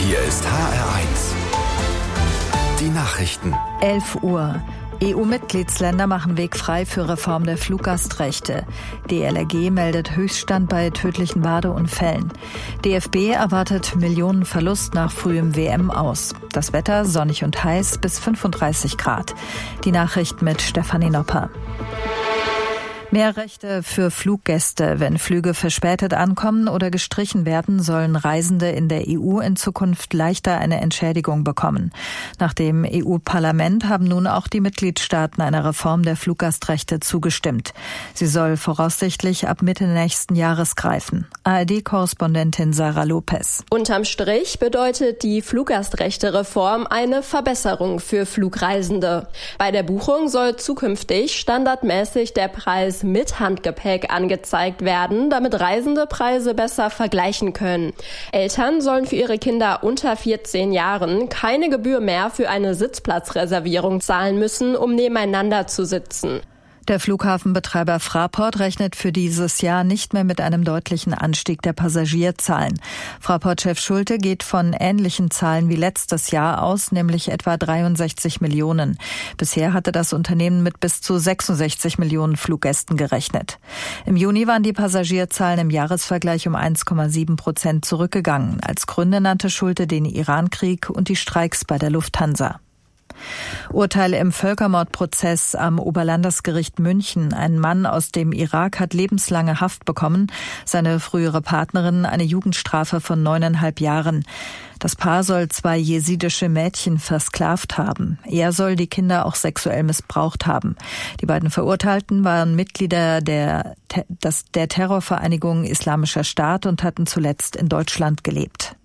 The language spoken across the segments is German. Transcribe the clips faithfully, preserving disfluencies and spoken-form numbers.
Hier ist H R eins. Die Nachrichten. elf Uhr. E U-Mitgliedsländer machen Weg frei für Reform der Fluggastrechte. D L R G meldet Höchststand bei tödlichen Badeunfällen. D F B erwartet Millionenverlust nach frühem W M aus. Das Wetter sonnig und heiß bis fünfunddreißig Grad. Die Nachrichten mit Stefanie Nopper. Mehr Rechte für Fluggäste. Wenn Flüge verspätet ankommen oder gestrichen werden, sollen Reisende in der E U in Zukunft leichter eine Entschädigung bekommen. Nach dem E U-Parlament haben nun auch die Mitgliedstaaten einer Reform der Fluggastrechte zugestimmt. Sie soll voraussichtlich ab Mitte nächsten Jahres greifen. A R D-Korrespondentin Sarah Lopez. Unterm Strich bedeutet die Fluggastrechte-Reform eine Verbesserung für Flugreisende. Bei der Buchung soll zukünftig standardmäßig der Preis mit Handgepäck angezeigt werden, damit Reisende Preise besser vergleichen können. Eltern sollen für ihre Kinder unter vierzehn Jahren keine Gebühr mehr für eine Sitzplatzreservierung zahlen müssen, um nebeneinander zu sitzen. Der Flughafenbetreiber Fraport rechnet für dieses Jahr nicht mehr mit einem deutlichen Anstieg der Passagierzahlen. Fraport-Chef Schulte geht von ähnlichen Zahlen wie letztes Jahr aus, nämlich etwa dreiundsechzig Millionen. Bisher hatte das Unternehmen mit bis zu sechsundsechzig Millionen Fluggästen gerechnet. Im Juni waren die Passagierzahlen im Jahresvergleich um eins Komma sieben Prozent zurückgegangen. Als Gründe nannte Schulte den Irankrieg und die Streiks bei der Lufthansa. Urteil im Völkermordprozess am Oberlandesgericht München. Ein Mann aus dem Irak hat lebenslange Haft bekommen, seine frühere Partnerin eine Jugendstrafe von neuneinhalb Jahren. Das Paar soll zwei jesidische Mädchen versklavt haben. Er soll die Kinder auch sexuell missbraucht haben. Die beiden Verurteilten waren Mitglieder der, der Terrorvereinigung Islamischer Staat und hatten zuletzt in Deutschland gelebt.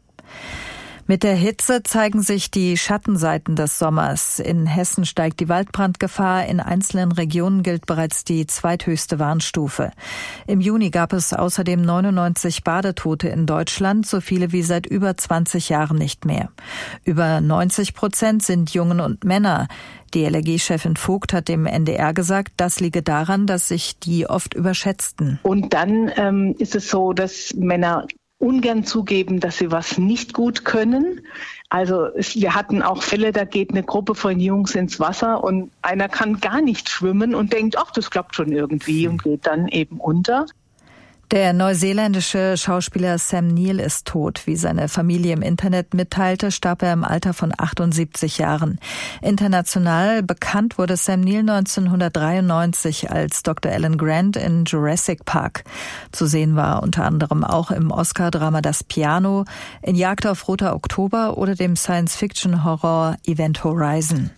Mit der Hitze zeigen sich die Schattenseiten des Sommers. In Hessen steigt die Waldbrandgefahr. In einzelnen Regionen gilt bereits die zweithöchste Warnstufe. Im Juni gab es außerdem neunundneunzig Badetote in Deutschland, so viele wie seit über zwanzig Jahren nicht mehr. Über neunzig Prozent sind Jungen und Männer. D L R G-Chefin Vogt hat dem N D R gesagt, das liege daran, dass sich die oft überschätzten. Und dann ähm, ist es so, dass Männer ungern zugeben, dass sie was nicht gut können. Also es, wir hatten auch Fälle, da geht eine Gruppe von Jungs ins Wasser und einer kann gar nicht schwimmen und denkt, ach, das klappt schon irgendwie und geht dann eben unter. Der neuseeländische Schauspieler Sam Neill ist tot. Wie seine Familie im Internet mitteilte, starb er im Alter von achtundsiebzig Jahren. International bekannt wurde Sam Neill neunzehnhundertdreiundneunzig als Doktor Alan Grant in Jurassic Park. Zu sehen war unter anderem auch im Oscar-Drama Das Piano, in Jagd auf Roter Oktober oder dem Science-Fiction-Horror Event Horizon.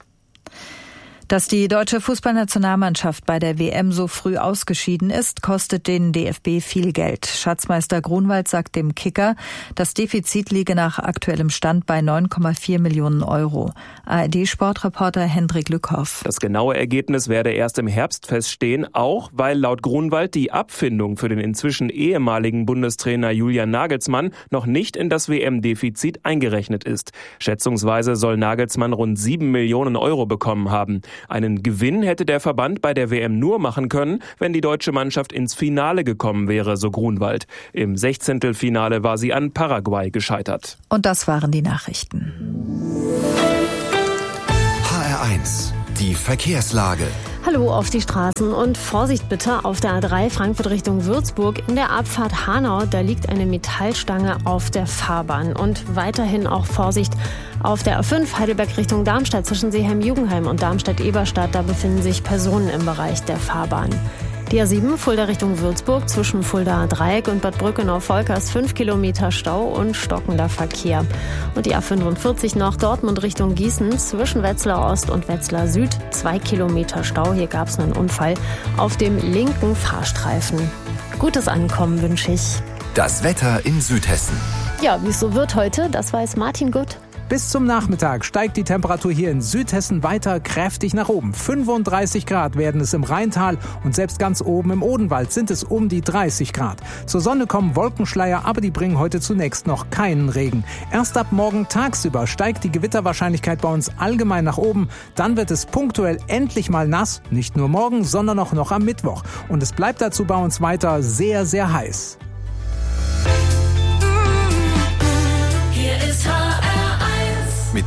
Dass die deutsche Fußballnationalmannschaft bei der W M so früh ausgeschieden ist, kostet den D F B viel Geld. Schatzmeister Grunwald sagt dem Kicker, das Defizit liege nach aktuellem Stand bei neun Komma vier Millionen Euro. A R D-Sportreporter Hendrik Lückhoff. Das genaue Ergebnis werde erst im Herbst feststehen, auch weil laut Grunwald die Abfindung für den inzwischen ehemaligen Bundestrainer Julian Nagelsmann noch nicht in das W M-Defizit eingerechnet ist. Schätzungsweise soll Nagelsmann rund sieben Millionen Euro bekommen haben. Einen Gewinn hätte der Verband bei der W M nur machen können, wenn die deutsche Mannschaft ins Finale gekommen wäre, so Grunwald. Im Sechzehntelfinale war sie an Paraguay gescheitert. Und das waren die Nachrichten. H R eins, die Verkehrslage. Hallo auf die Straßen und Vorsicht bitte auf der A drei Frankfurt Richtung Würzburg. In der Abfahrt Hanau, da liegt eine Metallstange auf der Fahrbahn. Und weiterhin auch Vorsicht auf der A fünf Heidelberg Richtung Darmstadt zwischen Seeheim-Jugendheim und Darmstadt-Eberstadt. Da befinden sich Personen im Bereich der Fahrbahn. Die A sieben Fulda Richtung Würzburg zwischen Fulda Dreieck und Bad Brückenau-Volkers fünf Kilometer Stau und stockender Verkehr. Und die A fünfundvierzig nach Dortmund Richtung Gießen zwischen Wetzlar Ost und Wetzlar Süd zwei Kilometer Stau. Hier gab es einen Unfall auf dem linken Fahrstreifen. Gutes Ankommen wünsche ich. Das Wetter in Südhessen. Ja, wie es so wird heute, das weiß Martin Gutt. Bis zum Nachmittag steigt die Temperatur hier in Südhessen weiter kräftig nach oben. fünfunddreißig Grad werden es im Rheintal und selbst ganz oben im Odenwald sind es um die dreißig Grad. Zur Sonne kommen Wolkenschleier, aber die bringen heute zunächst noch keinen Regen. Erst ab morgen tagsüber steigt die Gewitterwahrscheinlichkeit bei uns allgemein nach oben. Dann wird es punktuell endlich mal nass, nicht nur morgen, sondern auch noch am Mittwoch. Und es bleibt dazu bei uns weiter sehr, sehr heiß. Hier ist H R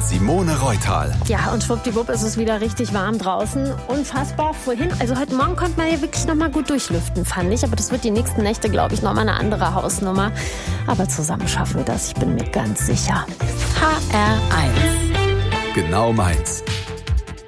Simone Reutal. Ja, und schwuppdiwupp ist es wieder richtig warm draußen. Unfassbar. Vorhin, also heute Morgen konnte man ja wirklich noch mal gut durchlüften, fand ich. Aber das wird die nächsten Nächte, glaube ich, noch mal eine andere Hausnummer. Aber zusammen schaffen wir das, ich bin mir ganz sicher. H R eins. Genau meins.